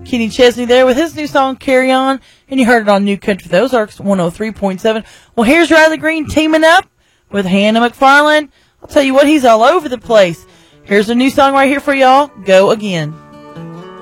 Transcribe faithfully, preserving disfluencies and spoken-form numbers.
Kenny Chesney there with his new song, Carry On, and you heard it on New Country for the Ozarks, one oh three point seven. Well, here's Riley Green teaming up with Hannah McFarland. I'll tell you what, he's all over the place. Here's a new song right here for y'all, Go Again.